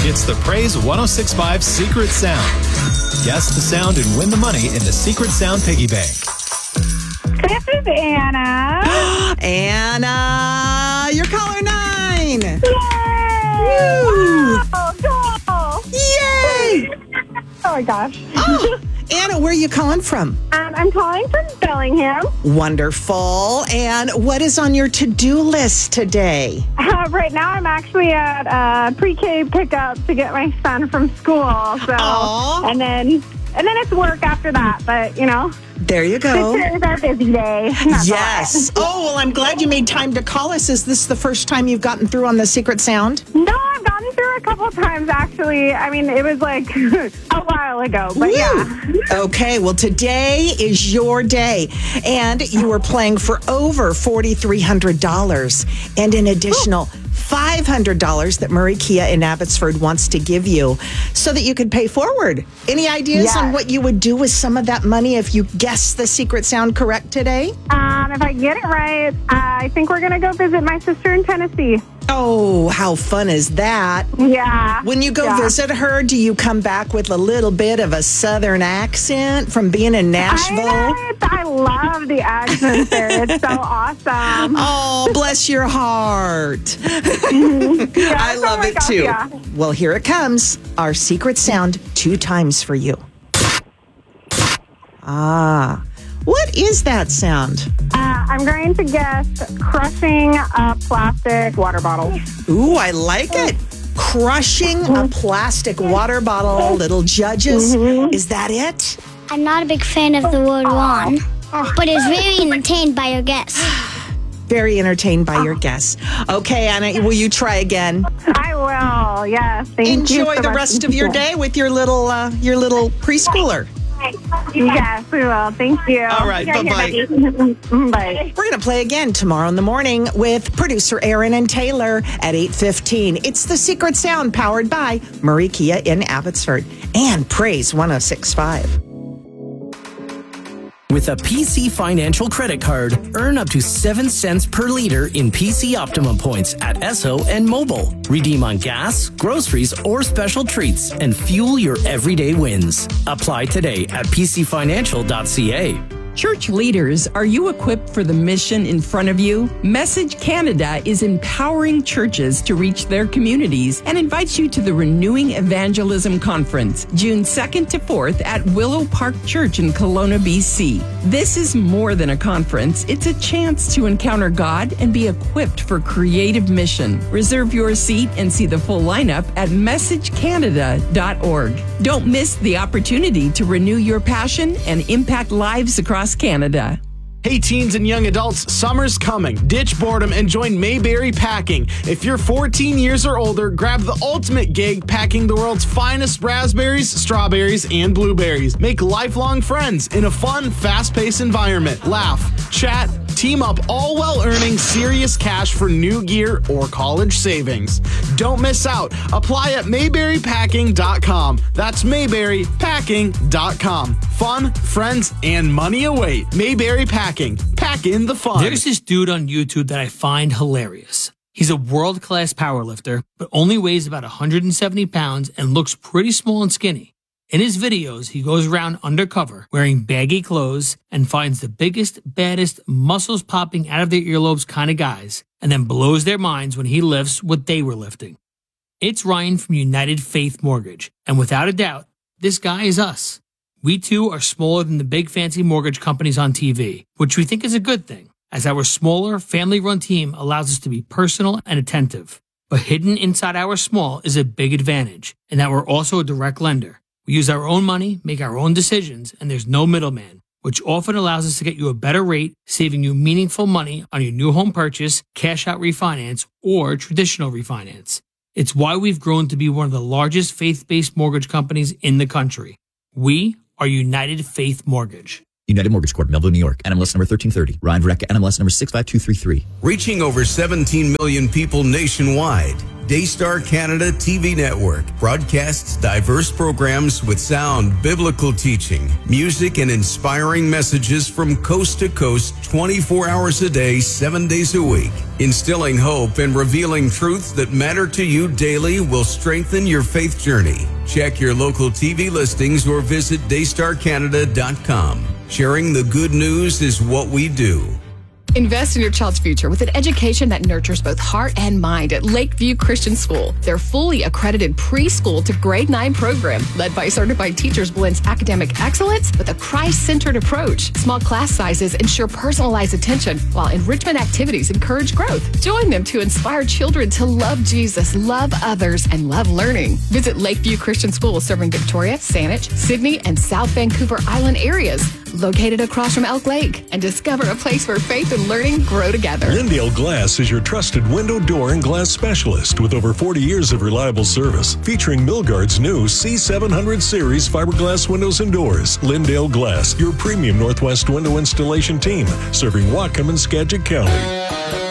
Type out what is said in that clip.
It's the Praise 106.5 Secret Sound. Guess the sound and win the money in the Secret Sound Piggy Bank. This is Anna. Anna, you're caller 9. Yay! Woo! Wow, cool. Yay! Oh my gosh. Oh, Anna, where are you calling from? I'm calling from Bellingham. Wonderful. And what is on your to-do list today? Right now, I'm actually at pre-K pickup to get my son from school. So, Aw. and then it's work after that. But There you go. it's our busy day. That's Yes. Oh, well, I'm glad you made time to call us. Is this the first time you've gotten through on the Secret Sound? all. No, I've gotten through a couple of times actually. I mean, it was like a while ago, but Woo. yeah. Okay, well, today is your day, and you are playing for over $4,300 and an additional $500 that Murray Kia in Abbotsford wants to give you so that you could pay forward. Any ideas Yes. on what you would do with some of that money if you guess the Secret Sound correct today? If I get it right, I think we're going to go visit my sister in Tennessee. Oh, how fun is that? Yeah. When you go visit her, do you come back with a little bit of a southern accent from being in Nashville? I love the accent there. It's so awesome. Oh, bless your heart. Yeah, I love oh my it gosh, too. yeah. Well, here it comes. Our Secret Sound 2 times for you. Ah, what is that sound? I'm going to guess crushing a plastic water bottle. Ooh, I like it. Crushing a plastic water bottle, little judges. Is that it? I'm not a big fan of the word one, but is very entertained by your guess. Very entertained by your guess. Okay, Anna, will you try again? I will. Yes. Thank you. Enjoy so the much. rest of your day with your little preschooler. Yes, we will. Thank you. All right, bye-bye. Bye. We're going to play again tomorrow in the morning with producer Aaron and Taylor at 8:15. It's the Secret Sound powered by Murray Kia in Abbotsford and Praise 106.5. With a PC Financial credit card, earn up to 7 cents per liter in PC Optimum points at Esso and Mobile. Redeem on gas, groceries, or special treats and fuel your everyday wins. Apply today at pcfinancial.ca. Church leaders, are you equipped for the mission in front of you? Message Canada is empowering churches to reach their communities and invites you to the Renewing Evangelism Conference, June 2nd to 4th at Willow Park Church in Kelowna, BC. This is more than a conference. It's a chance to encounter God and be equipped for creative mission. Reserve your seat and see the full lineup at messagecanada.org. Don't miss the opportunity to renew your passion and impact lives across Canada. Hey teens and young adults, summer's coming. Ditch boredom and join Mayberry Packing. If you're 14 years or older, grab the ultimate gig packing the world's finest raspberries, strawberries, and blueberries. Make lifelong friends in a fun, fast-paced environment. Laugh, chat, team up, all while earning serious cash for new gear or college savings. Don't miss out. Apply at mayberrypacking.com. That's mayberrypacking.com. Fun, friends, and money await. Mayberry Packing. Pack in the fun. There's this dude on YouTube that I find hilarious. He's a world-class powerlifter, but only weighs about 170 pounds and looks pretty small and skinny. In his videos, he goes around undercover, wearing baggy clothes, and finds the biggest, baddest, muscles popping out of their earlobes kind of guys, and then blows their minds when he lifts what they were lifting. It's Ryan from United Faith Mortgage, and without a doubt, this guy is us. We too are smaller than the big fancy mortgage companies on TV, which we think is a good thing, as our smaller, family-run team allows us to be personal and attentive. But hidden inside our small is a big advantage, in that we're also a direct lender. We use our own money, make our own decisions, and there's no middleman, which often allows us to get you a better rate, saving you meaningful money on your new home purchase, cash-out refinance, or traditional refinance. It's why we've grown to be one of the largest faith-based mortgage companies in the country. We are United Faith Mortgage. United Mortgage Corp, Melville, New York. NMLS number 1330. Ryan Verrecka, NMLS number 65233. Reaching over 17 million people nationwide, Daystar Canada TV Network broadcasts diverse programs with sound, biblical teaching, music, and inspiring messages from coast to coast 24 hours a day, 7 days a week. Instilling hope and revealing truths that matter to you daily will strengthen your faith journey. Check your local TV listings or visit daystarcanada.com. Sharing the good news is what we do. Invest in your child's future with an education that nurtures both heart and mind at Lakeview Christian School. Their fully accredited preschool to grade 9 program, led by certified teachers, blends academic excellence with a Christ-centered approach. Small class sizes ensure personalized attention, while enrichment activities encourage growth. Join them to inspire children to love Jesus, love others, and love learning. Visit Lakeview Christian School, serving Victoria, Saanich, Sydney, and South Vancouver Island areas, located across from Elk Lake, and discover a place where faith and learning grow together. Lindale Glass is your trusted window, door, and glass specialist with over 40 years of reliable service. Featuring Milgard's new C700 series fiberglass windows and doors. Lindale Glass, your premium Northwest window installation team, serving Whatcom and Skagit County.